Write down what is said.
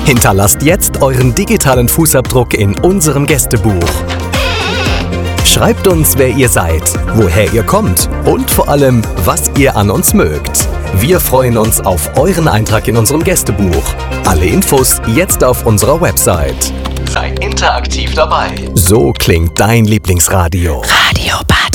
Hinterlasst jetzt euren digitalen Fußabdruck in unserem Gästebuch. Schreibt uns, wer ihr seid, woher ihr kommt und vor allem, was ihr an uns mögt. Wir freuen uns auf euren Eintrag in unserem Gästebuch. Alle Infos jetzt auf unserer Website. Sei interaktiv dabei. So klingt dein Lieblingsradio. Radio Basel.